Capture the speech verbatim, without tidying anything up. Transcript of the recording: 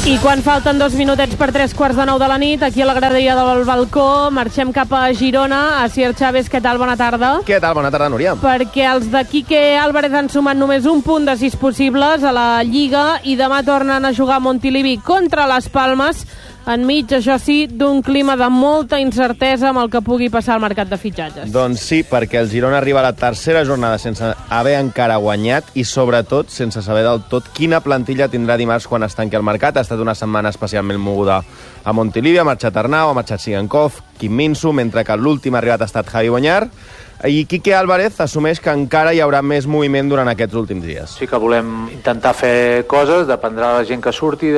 I quan falten dos minutets per tres quarts de nou de la nit, aquí a la graderia del balcó, marxem cap a Girona. Asier Chávez, què tal? Bona tarda. Què tal? Bona tarda, Núria. Perquè els de Quique Álvarez han sumat només un punt de sis possibles a la Lliga i demà tornen a jugar a Montilivi contra les Palmes, enmig, això sí, d'un clima de molta incertesa amb el que pugui passar al mercat de fitxatges. Doncs sí, perquè el Girona arriba a la tercera jornada sense haver encara guanyat i, sobretot, sense saber del tot quina plantilla tindrà dimarts quan es tanqui el mercat. Ha estat una setmana especialment moguda a Montilivi, ha marxat Arnau, ha marxat Sigankov, Kim Min-soo, mentre que l'últim arribat ha estat Javi Bonyar. I Quique Álvarez assumeix que encara hi haurà més moviment durant aquests últims dies. Sí que volem intentar fer coses, dependrà de la gent que surti,